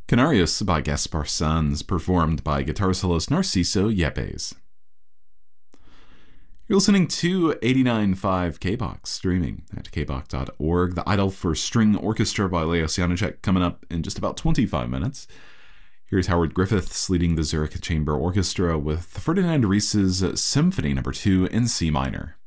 Canarios by Gaspar Sanz, performed by guitar soloist Narciso Yepes. You're listening to 89.5 KBOX, streaming at kbok.org. The Idol for String Orchestra by Leos Janáček coming up in just about 25 minutes. Here's Howard Griffiths leading the Zurich Chamber Orchestra with Ferdinand Ries's Symphony No. 2 in C minor.